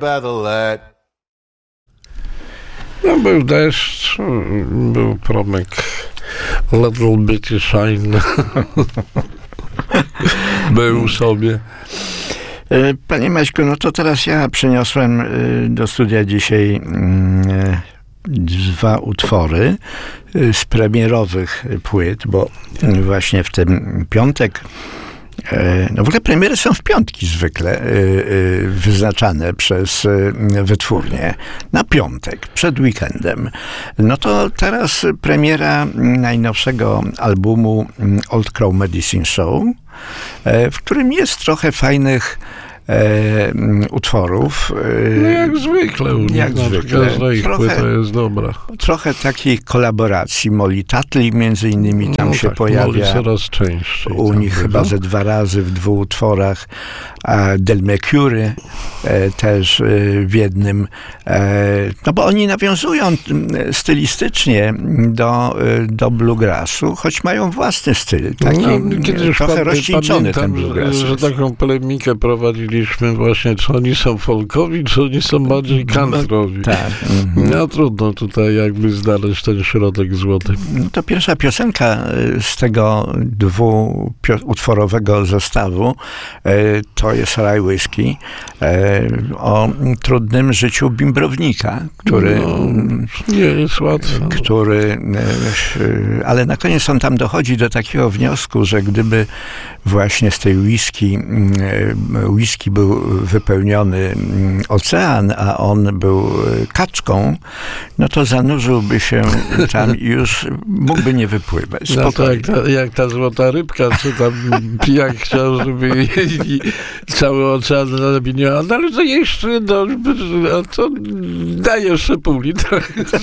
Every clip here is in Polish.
better let. No, był deszcz, był promyk Little Bitty Shine. Był sobie. Panie Maćku, no to teraz ja przyniosłem do studia dzisiaj dwa utwory z premierowych płyt, bo właśnie w ten piątek, no w ogóle premiery są w piątki zwykle wyznaczane przez wytwórnię na piątek, przed weekendem. No to teraz premiera najnowszego albumu Old Crow Medicine Show, w którym jest trochę fajnych utworów. No jak zwykle. Jak zwykle. Każda ich płyta jest dobra. Trochę takich kolaboracji. Molly Tatley między innymi tam się pojawia. Molly coraz częściej. U nich chyba ze 2 razy w 2 utworach. A Del Mercury też w jednym. No bo oni nawiązują stylistycznie do bluegrassu, choć mają własny styl. Taki trochę rozcieńczony ten bluegrass. Że taką polemikę prowadziliśmy właśnie, czy oni są folkowi, czy oni są bardziej country'owi. Tak. No trudno tutaj jakby znaleźć ten środek złoty. No to pierwsza piosenka z tego 2-utworowego zestawu to jest Rye Whiskey o trudnym życiu bimbrownika, który nie jest łatwo. Ale na koniec on tam dochodzi do takiego wniosku, że gdyby właśnie z tej whisky był wypełniony ocean, a on był kaczką, no to zanurzyłby się tam i już mógłby nie wypływać. No to jak ta złota rybka, co tam pijak chciał, żeby jej cały ocean nabiniał, ale to jeszcze, to daj jeszcze pół litra.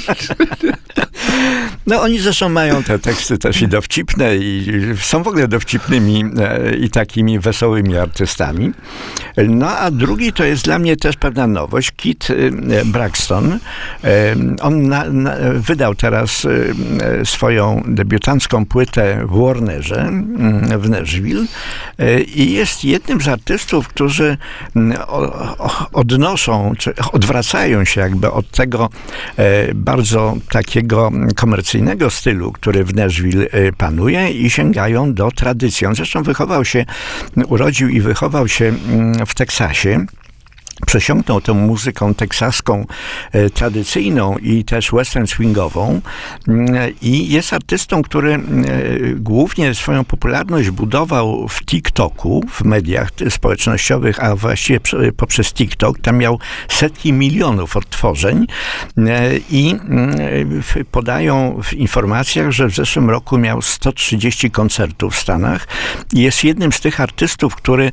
No oni zresztą mają te teksty też i dowcipne i są w ogóle dowcipnymi i takimi wesołymi artystami. No a drugi to jest dla mnie też pewna nowość. Kit Braxton. On wydał teraz swoją debiutancką płytę w Warnerze w Nashville i jest jednym z artystów, którzy odnoszą, czy odwracają się jakby od tego bardzo takiego komercyjnego stylu, który w Nashville panuje i sięgają do tradycji. On zresztą urodził i wychował się w Teksasie. Przesiąknął tą muzyką teksaską, tradycyjną i też western swingową i jest artystą, który głównie swoją popularność budował w TikToku, w mediach społecznościowych, a właściwie poprzez TikTok. Tam miał setki milionów odtworzeń i podają w informacjach, że w zeszłym roku miał 130 koncertów w Stanach i jest jednym z tych artystów, który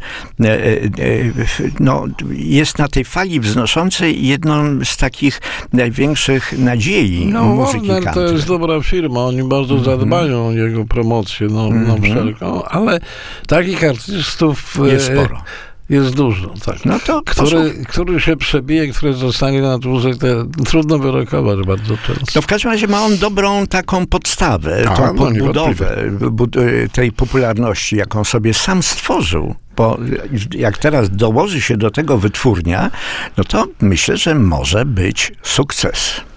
jest na tej fali wznoszącej jedną z takich największych nadziei muzyki country. To jest dobra firma, oni bardzo zadbają o jego promocję, wszelką, ale takich artystów jest sporo. Jest dużo, tak. No to który się przebije, który zostanie na dłużej, trudno wyrokować bardzo często. No w każdym razie ma on dobrą taką podstawę, tą podbudowę tej popularności, jaką sobie sam stworzył. Bo jak teraz dołoży się do tego wytwórnia, no to myślę, że może być sukces.